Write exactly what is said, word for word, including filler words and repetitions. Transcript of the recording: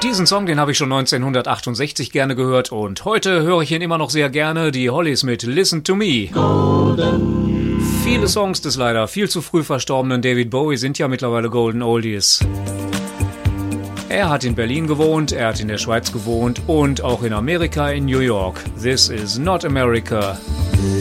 Diesen Song, den habe ich schon neunzehnhundertachtundsechzig gerne gehört und heute höre ich ihn immer noch sehr gerne, die Hollies mit Listen to Me. Golden. Viele Songs des leider viel zu früh verstorbenen David Bowie sind ja mittlerweile Golden Oldies. Er hat in Berlin gewohnt, er hat in der Schweiz gewohnt und auch in Amerika, in New York. This is not America.